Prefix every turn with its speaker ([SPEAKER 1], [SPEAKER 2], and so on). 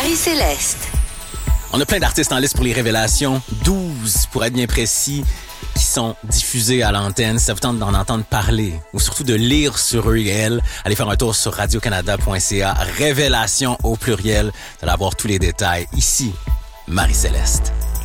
[SPEAKER 1] Marie-Céleste.
[SPEAKER 2] On a plein d'artistes en liste pour les révélations, 12 pour être bien précis, qui sont diffusés à l'antenne. Si ça vous tente d'en entendre parler ou surtout de lire sur eux et elles, allez faire un tour sur radiocanada.ca. Révélation au pluriel. Vous allez avoir tous les détails ici. Marie-Céleste.